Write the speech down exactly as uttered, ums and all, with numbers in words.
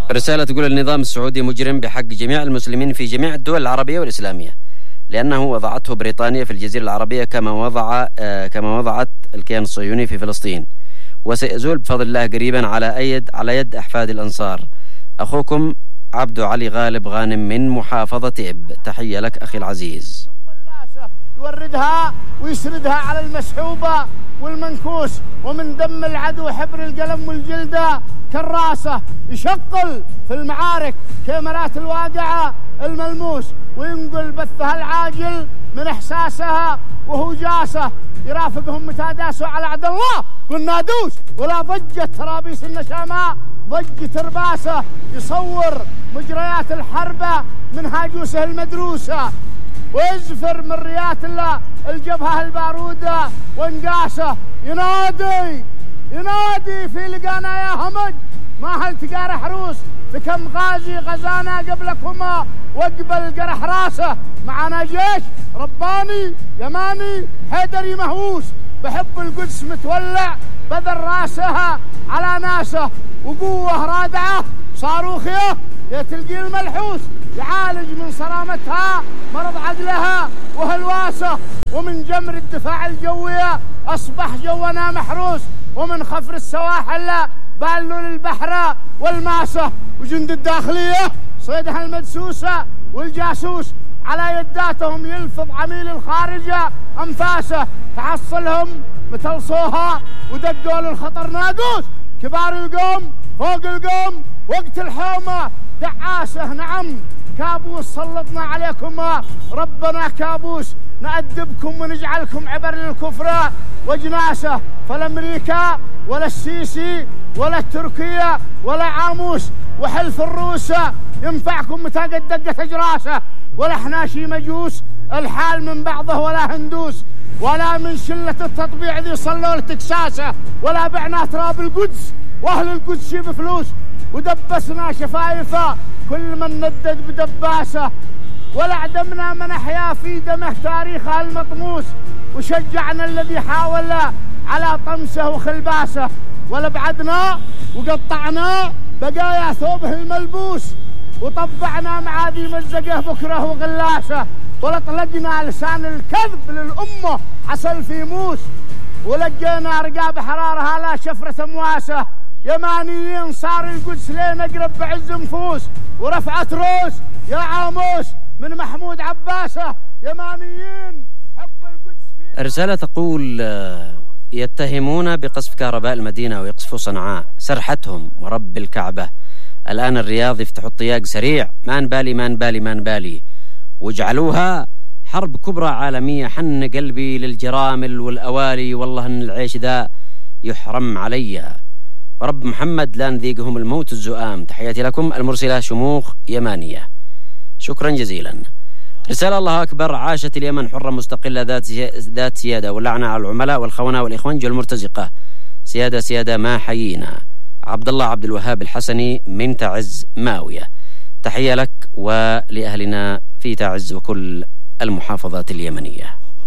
رسالة تقول النظام السعودي مجرم بحق جميع المسلمين في جميع الدول العربية والإسلامية، لأنه وضعته بريطانيا في الجزيرة العربية كما وضع آه كما وضعت الكيان الصهيوني في فلسطين، وسيزول بفضل الله قريبا على يد على يد أحفاد الأنصار. أخوكم عبد علي غالب غانم من محافظة إب. تحية لك أخي العزيز. يوردها ويسردها على المسحوبة والمنكوس، ومن دم العدو حبر القلم والجلدة كراسة، يشقل في المعارك كاميرات الواقعة الملموس، وينقل بثها العاجل من إحساسها وهو جاسة، يرافقهم متى داسوا على عبد الله قلنا دوس، ولا ضجت ترابيس النشاماء ضج ترباسة، يصور مجريات الحرب من هاجوسه المدروسة، ويزفر من ريات الله الجبهة البارودة وانقاسه، ينادي ينادي في لقانا يا همج، ما هل تقار حروس في كم غازي غزانا قبلكما وقبل قرح راسه، معنا جيش رباني يماني حيدري مهووس، بحب القدس متولع بذل راسها على ناسه، وقوة رادعة صاروخية يتلقي الملحوس، يعالج من صرامتها مرض عقلها وهلواسه، ومن جمر الدفاع الجوية أصبح جونا محروس، ومن خفر السواحل بالوا للبحر والماسة، وجند الداخلية صيدها المدسوسة والجاسوس على يداتهم يلفظ عميل الخارجة أنفاسه، تحصلهم متلصوها ودقوا للخطر ناقوس، كبار القوم فوق القوم وقت الحومة دعاسة، نعم كابوس سلطنا عليكم ربنا كابوس، نأدبكم ونجعلكم عبر للكفر وجناسة، فلا أمريكا ولا السيسي ولا التركية ولا عاموس وحلف الروسة ينفعكم متى قد دقت أجراسه، ولا احنا شي مجوس الحال من بعضه ولا هندوس، ولا من شلة التطبيع ذي صلوا لتكساسه، ولا بعنا تراب القدس واهل القدس بفلوس، ودبسنا شفايفه كل من ندد بدباسه، ولا عدمنا من احيا في دمه تاريخه المطموس، وشجعنا الذي حاول على طمسه وخلباسه، ولا بعدنا وقطعنا بقايا ثوبه الملبوس، وطبعنا معاذي مزقه بكره وغلاسه، ولا طلقنا لسان الكذب للامه عسل في موس، ولقينا رقاب حرارها لا شفره مواسه، يمانيين صار القدس لين اقرب بعز نفوس، ورفعت روس يا عاموس من محمود عباسه، يمانيين حب القدس فيه. رسالة تقول يتهمون بقصف كهرباء المدينة ويقصفوا صنعاء، سرحتهم ورب الكعبة، الآن الرياض يفتحوا الطياق سريع، ما نبالي ما نبالي ما نبالي، واجعلوها حرب كبرى عالمية، حن قلبي للجرامل والأوالي، والله أن العيش ذا يحرم علي، ورب محمد لا نذيقهم الموت الزؤام. تحياتي لكم المرسلة شموخ يمانية. شكرا جزيلا. رسالة الله أكبر، عاشت اليمن حرة مستقلة ذات ذات سيادة، واللعنة على العملاء والخونة والإخوانج المرتزقة، سيادة سيادة ما حيينا. عبد الله عبد الوهاب الحسني من تعز ماوية. تحية لك ولأهلنا في تعز وكل المحافظات اليمنية.